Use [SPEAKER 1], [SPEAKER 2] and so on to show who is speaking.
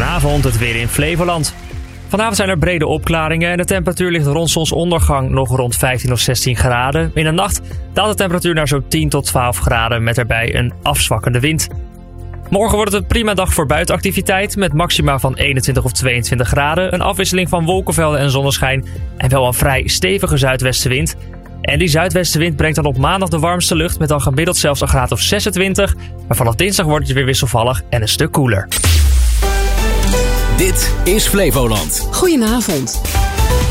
[SPEAKER 1] Goedenavond, het weer in Flevoland. Vanavond zijn er brede opklaringen en de temperatuur ligt rond zonsondergang nog rond 15 of 16 graden. In de nacht daalt de temperatuur naar zo'n 10 tot 12 graden met erbij een afzwakkende wind. Morgen wordt het een prima dag voor buitenactiviteit met maxima van 21 of 22 graden. Een afwisseling van wolkenvelden en zonneschijn en wel een vrij stevige zuidwestenwind. En die zuidwestenwind brengt dan op maandag de warmste lucht met dan gemiddeld zelfs een graad of 26. Maar vanaf dinsdag wordt het weer wisselvallig en een stuk koeler.
[SPEAKER 2] Dit is Flevoland.
[SPEAKER 3] Goedenavond.